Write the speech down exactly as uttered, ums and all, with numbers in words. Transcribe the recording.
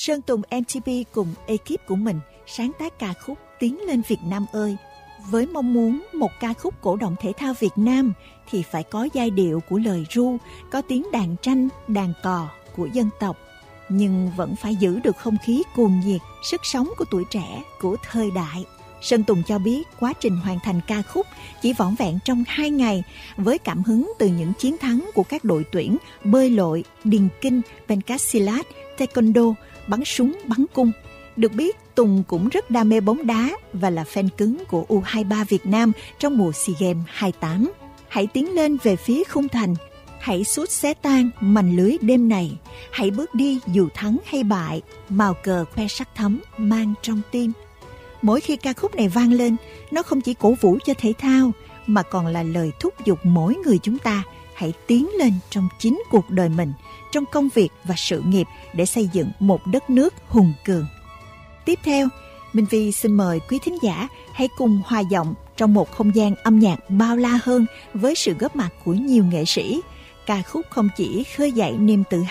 Sơn Tùng em tê pê cùng ekip của mình sáng tác ca khúc Tiến lên Việt Nam ơi. Với mong muốn một ca khúc cổ động thể thao Việt Nam thì phải có giai điệu của lời ru, có tiếng đàn tranh, đàn cò của dân tộc, nhưng vẫn phải giữ được không khí cuồng nhiệt, sức sống của tuổi trẻ, của thời đại. Sơn Tùng cho biết quá trình hoàn thành ca khúc chỉ vỏn vẹn trong hai ngày, với cảm hứng từ những chiến thắng của các đội tuyển bơi lội, điền kinh, pencak-silat, taekwondo, bắn súng, bắn cung. Được biết, Tùng cũng rất đam mê bóng đá và là fan cứng của u hai ba Việt Nam trong mùa SEA Games hai tám. Hãy tiến lên về phía khung thành, hãy sút xé tan màn lưới đêm này, hãy bước đi dù thắng hay bại, màu cờ khoe sắc thắm mang trong tim. Mỗi khi ca khúc này vang lên, nó không chỉ cổ vũ cho thể thao, mà còn là lời thúc giục mỗi người chúng ta hãy tiến lên trong chính cuộc đời mình, trong công việc và sự nghiệp để xây dựng một đất nước hùng cường. Tiếp theo, Minh Vi xin mời quý thính giả hãy cùng hòa giọng trong một không gian âm nhạc bao la hơn với sự góp mặt của nhiều nghệ sĩ. Ca khúc không chỉ khơi dậy niềm tự hào